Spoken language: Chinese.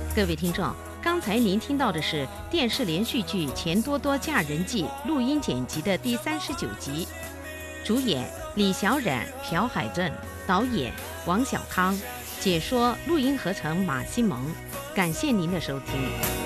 各位听众，刚才您听到的是电视连续剧《钱多多嫁人记》录音剪辑的第39集，主演李小冉、朴海镇，导演王小康，解说录音合成马西蒙。感谢您的收听。